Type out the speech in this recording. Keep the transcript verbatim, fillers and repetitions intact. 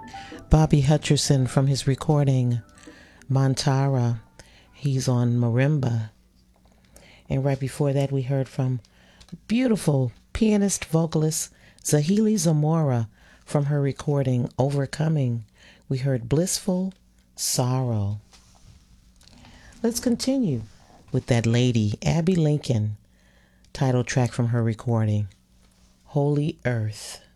Bobby Hutcherson from his recording Montara, he's on marimba. And right before that we heard from beautiful pianist vocalist Zahili Zamora from her recording Overcoming. We heard Blissful Sorrow. Let's continue with that lady, Abby Lincoln, title track from her recording Holy Earth.